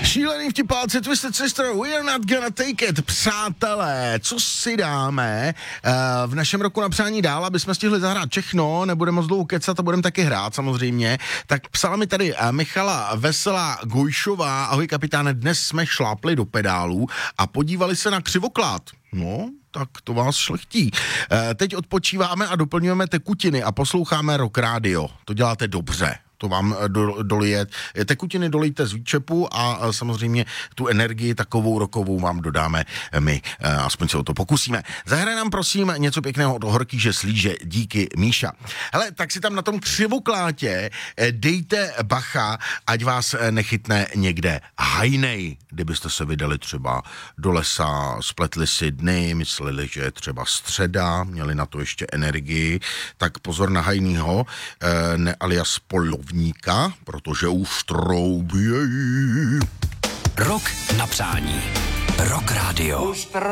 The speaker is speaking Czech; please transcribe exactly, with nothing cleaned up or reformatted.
Šílený vtipáci, Twisted Sister, we're not gonna take it. Přátelé, co si dáme uh, v našem roku na přání dál, aby jsme stihli zahrát všechno, nebudeme moc dlouho kecat a budeme taky hrát samozřejmě. Tak psala mi tady uh, Michala Veselá Gojšová, ahoj kapitáne, dnes jsme šlápli do pedálů a podívali se na křivoklát. No, tak to vás šlechtí. E, teď odpočíváme a doplňujeme tekutiny a posloucháme Rock Radio. To děláte dobře. To vám do, dolije. Tekutiny dolejte z výčepu a samozřejmě tu energii takovou rokovou vám dodáme my. E, aspoň se o to pokusíme. Zahraj nám prosím něco pěkného od Horký, že slíže. Díky, Míša. Hele, tak si tam na tom křivoklátě dejte bacha, ať vás nechytne někde hajnej. Kdybyste se vydali třeba do lesa, spletli si dny, mysleli, že je třeba středa, měli na to ještě energii, tak pozor na hajnýho, e, ne alias polovníka, protože už troubějí. Rok na přání. Rock Radio.